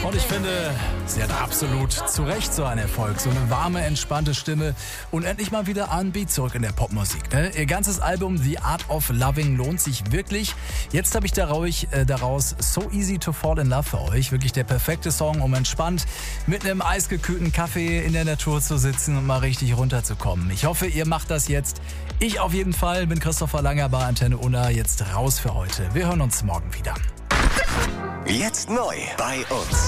Und ich finde, sie hat absolut zu Recht so einen Erfolg. So eine warme, entspannte Stimme und endlich mal wieder R&B zurück in der Popmusik. Ne? Ihr ganzes Album The Art of Loving lohnt sich wirklich. Jetzt habe ich daraus So Easy to Fall in Love für euch. Wirklich der perfekte Song, um entspannt mit einem eisgekühlten Kaffee in der Natur zu sitzen und mal richtig runterzukommen. Ich hoffe, ihr macht das jetzt. Ich auf jeden Fall. Bin Christopher Langer bei Antenne Unna. Jetzt raus für heute. Wir hören uns morgen wieder. Jetzt neu bei uns.